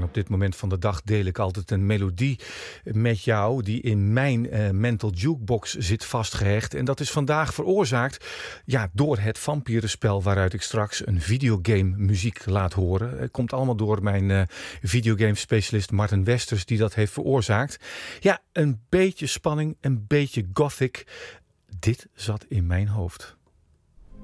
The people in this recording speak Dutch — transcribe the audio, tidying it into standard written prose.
aan op dit moment van de dag deel ik altijd een melodie met jou die in mijn mental jukebox zit vastgehecht. En dat is vandaag veroorzaakt door het vampierenspel waaruit ik straks een videogame muziek laat horen. Het komt allemaal door mijn videogame specialist Martin Westers die dat heeft veroorzaakt. Ja, een beetje spanning, een beetje gothic. Dit zat in mijn hoofd.